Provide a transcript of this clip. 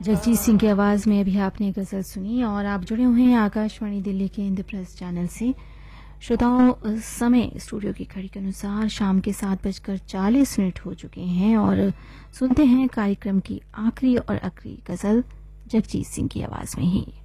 जगजीत सिंह की आवाज़ में अभी आपने गज़ल सुनी और आप जुड़े हुए हैं आकाशवाणी दिल्ली के इंद्रप्रस्थ चैनल से। श्रोताओं, समय स्टूडियो की घड़ी के अनुसार शाम के 7:40 हो चुके हैं और सुनते हैं कार्यक्रम की आखिरी और आखिरी गज़ल जगजीत सिंह की आवाज़ में ही।